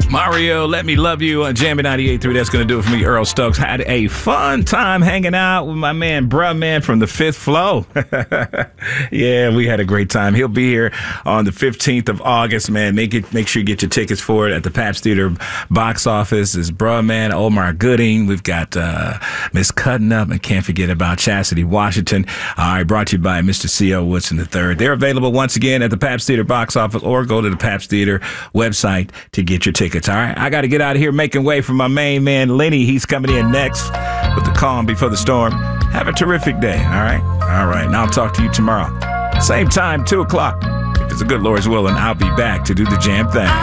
Mario, Let Me Love You on Jammin' 98.3. That's going to do it for me, Earl Stokes. Had a fun time hanging out with my man, bruh man from the Fifth Flow. Yeah, we had a great time. He'll be here on the 15th of August, man. Make sure you get your tickets for it at the Pabst Theater box office. Is bruh man, Omar Gooding. We've got Miss Cutting Up, and can't forget about Chastity Washington. All right, brought to you by Mr. C.O. Woodson III. They're available once again at the Pabst Theater box office, or go to the Pabst Theater website to get your tickets. All right, I got to get out of here, making way for my main man, Lenny. He's coming in next with the calm before the storm. Have a terrific day, all right? All right, and I'll talk to you tomorrow. Same time, 2 o'clock. If it's a good Lord's will, and I'll be back to do the jam thing.